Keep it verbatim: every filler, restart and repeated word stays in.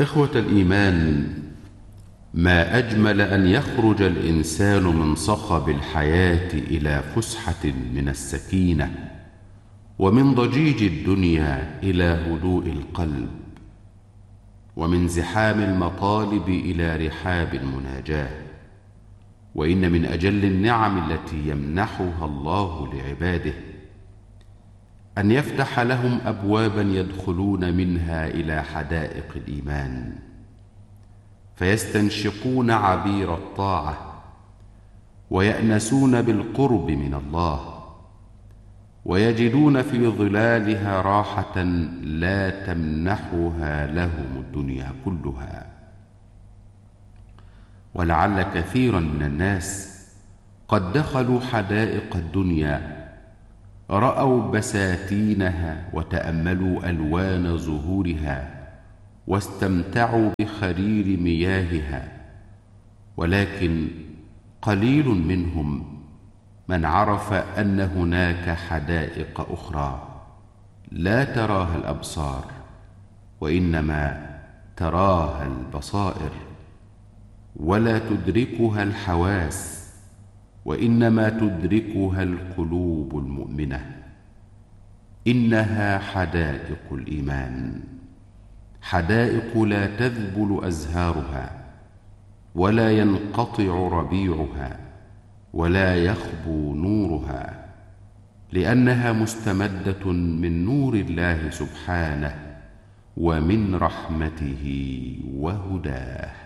إخوة الإيمان، ما أجمل أن يخرج الإنسان من صخب الحياة إلى فسحة من السكينة، ومن ضجيج الدنيا إلى هدوء القلب، ومن زحام المطالب إلى رحاب المناجاة. وإن من أجل النعم التي يمنحها الله لعباده أن يفتح لهم أبوابا يدخلون منها إلى حدائق الإيمان، فيستنشقون عبير الطاعة، ويأنسون بالقرب من الله، ويجدون في ظلالها راحة لا تمنحها لهم الدنيا كلها. ولعل كثيرا من الناس قد دخلوا حدائق الدنيا، رأوا بساتينها وتأملوا ألوان زهورها واستمتعوا بخرير مياهها، ولكن قليل منهم من عرف أن هناك حدائق أخرى لا تراها الأبصار، وإنما تراها البصائر، ولا تدركها الحواس، وإنما تدركها القلوب المؤمنة. إنها حدائق الإيمان، حدائق لا تذبل أزهارها، ولا ينقطع ربيعها، ولا يخبو نورها، لأنها مستمدة من نور الله سبحانه ومن رحمته وهداه.